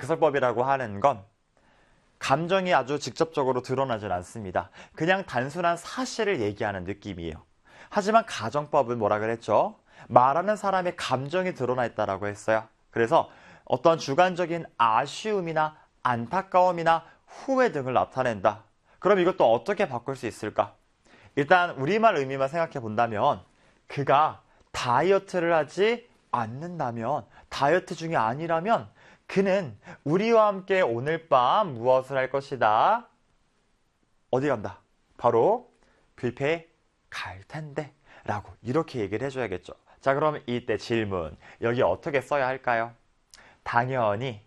직설법이라고 하는 건 감정이 아주 직접적으로 드러나질 않습니다. 그냥 단순한 사실을 얘기하는 느낌이에요. 하지만 가정법은 뭐라 그랬죠? 말하는 사람의 감정이 드러나 있다라고 했어요. 그래서 어떤 주관적인 아쉬움이나 안타까움이나 후회 등을 나타낸다. 그럼 이것도 어떻게 바꿀 수 있을까? 일단 우리말 의미만 생각해 본다면 그가 다이어트를 하지 않는다면, 다이어트 중이 아니라면 그는 우리와 함께 오늘 밤 무엇을 할 것이다? 어디 간다? 바로 뷔페에 갈 텐데 라고 이렇게 얘기를 해줘야겠죠. 자, 그럼 이때 질문, 여기 어떻게 써야 할까요? 당연히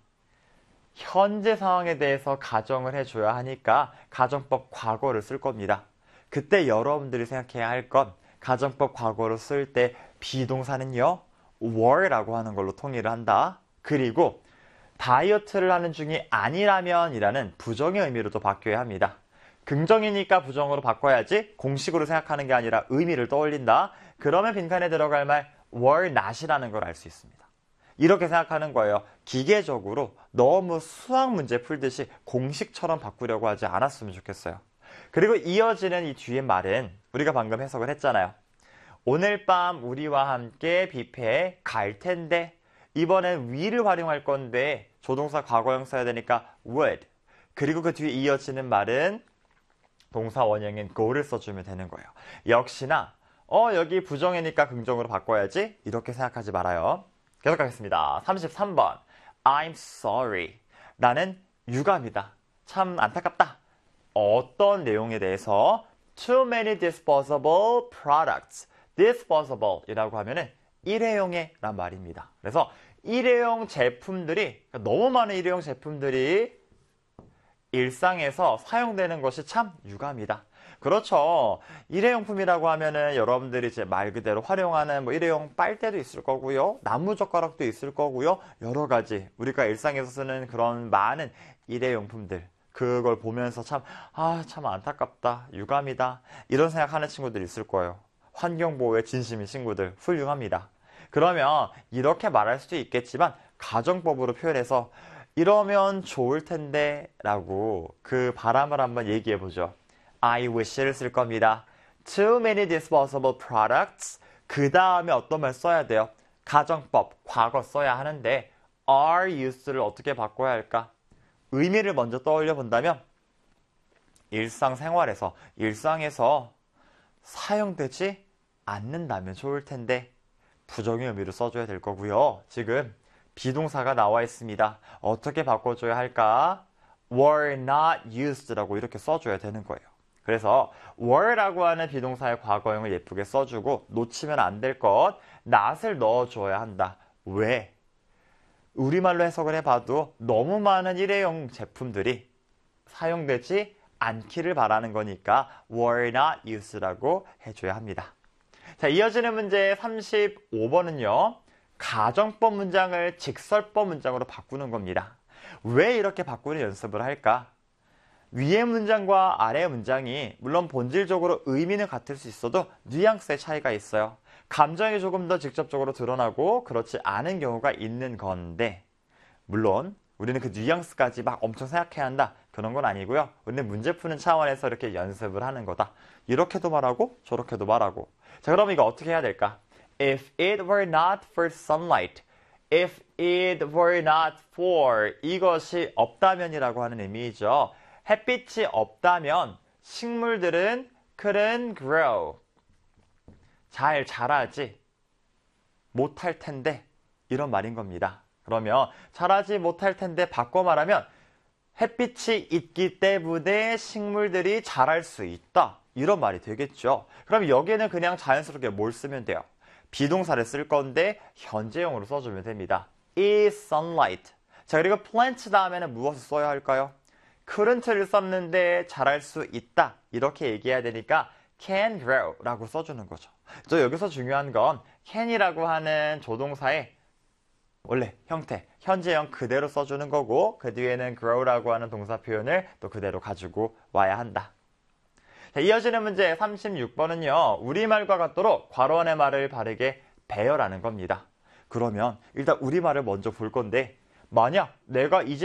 현재 상황에 대해서 가정을 해줘야 하니까 가정법 과거를 쓸 겁니다. 그때 여러분들이 생각해야 할 건 가정법 과거로 쓸 때 비동사는요, were라고 하는 걸로 통일을 한다. 그리고 다이어트를 하는 중이 아니라면 이라는 부정의 의미로도 바뀌어야 합니다. 긍정이니까 부정으로 바꿔야지 공식으로 생각하는 게 아니라 의미를 떠올린다. 그러면 빈칸에 들어갈 말 were not이라는 걸 알 수 있습니다. 이렇게 생각하는 거예요. 기계적으로 너무 수학 문제 풀듯이 공식처럼 바꾸려고 하지 않았으면 좋겠어요. 그리고 이어지는 이 뒤에 말은 우리가 방금 해석을 했잖아요. 오늘 밤 우리와 함께 뷔페에 갈 텐데, 이번엔 will을 활용할 건데 조동사 과거형 써야 되니까 would. 그리고 그 뒤에 이어지는 말은 동사 원형인 go를 써주면 되는 거예요. 역시나 여기 부정이니까 긍정으로 바꿔야지 이렇게 생각하지 말아요. 계속 가겠습니다. 33번 I'm sorry. 나는 유감이다. 참 안타깝다. 어떤 내용에 대해서? Too many disposable products. disposable 이라고 하면은 일회용의 란 말입니다. 그래서 일회용 제품들이, 너무 많은 일회용 제품들이 일상에서 사용되는 것이 참 유감이다. 그렇죠. 일회용품이라고 하면은 여러분들이 이제 말 그대로 활용하는 일회용 빨대도 있을 거고요. 나무젓가락도 있을 거고요. 여러 가지 우리가 일상에서 쓰는 그런 많은 일회용품들. 그걸 보면서 참 안타깝다. 유감이다. 이런 생각하는 친구들 있을 거예요. 환경보호에 진심인 친구들 훌륭합니다. 그러면 이렇게 말할 수도 있겠지만 가정법으로 표현해서 이러면 좋을 텐데 라고 그 바람을 한번 얘기해 보죠. I wish를 쓸 겁니다. Too many disposable products. 그 다음에 어떤 말 써야 돼요? 가정법, 과거 써야 하는데 are used를 어떻게 바꿔야 할까? 의미를 먼저 떠올려 본다면 일상생활에서, 일상에서 사용되지 않는다면 좋을 텐데 부정의 의미로 써줘야 될 거고요. 지금 비동사가 나와 있습니다. 어떻게 바꿔줘야 할까? were not used라고 이렇게 써줘야 되는 거예요. 그래서 were라고 하는 비동사의 과거형을 예쁘게 써주고 놓치면 안 될 것, not을 넣어줘야 한다. 왜? 우리말로 해석을 해봐도 너무 많은 일회용 제품들이 사용되지 않기를 바라는 거니까 were not used라고 해줘야 합니다. 자, 이어지는 문제 35번은요. 가정법 문장을 직설법 문장으로 바꾸는 겁니다. 왜 이렇게 바꾸는 연습을 할까? 위의 문장과 아래의 문장이 물론 본질적으로 의미는 같을 수 있어도 뉘앙스의 차이가 있어요. 감정이 조금 더 직접적으로 드러나고 그렇지 않은 경우가 있는 건데, 물론 우리는 그 뉘앙스까지 막 엄청 생각해야 한다, 그런 건 아니고요. 우리는 문제 푸는 차원에서 이렇게 연습을 하는 거다. 이렇게도 말하고 저렇게도 말하고. 자, 그럼 이거 어떻게 해야 될까? If it were not for sunlight, if it were not for, 이것이 없다면이라고 하는 의미이죠. 햇빛이 없다면 식물들은 couldn't grow, 잘 자라지 못할 텐데, 이런 말인 겁니다. 그러면 자라지 못할 텐데 바꿔 말하면 햇빛이 있기 때문에 식물들이 자랄 수 있다, 이런 말이 되겠죠. 그럼 여기에는 그냥 자연스럽게 뭘 쓰면 돼요? 비동사를 쓸 건데 현재형으로 써주면 됩니다. is sunlight. 자, 그리고 plant 다음에는 무엇을 써야 할까요? couldn't를 썼는데 자랄 수 있다, 이렇게 얘기해야 되니까 can grow 라고 써주는 거죠. 저 여기서 중요한 건 can이라고 하는 조동사의 원래 형태, 현재형 그대로 써주는 거고, 그 뒤에는 grow라고 하는 동사 표현을 또 그대로 가지고 와야 한다. 자, 이어지는 문제 36번은요. 우리말과 같도록 괄호 안의 말을 바르게 배열하는 겁니다. 그러면 일단 우리말을 먼저 볼 건데, 만약 내가 이